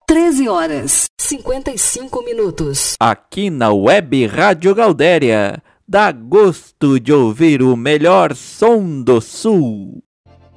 13h55. Aqui na Web Rádio Gaudéria, dá gosto de ouvir o melhor som do Sul.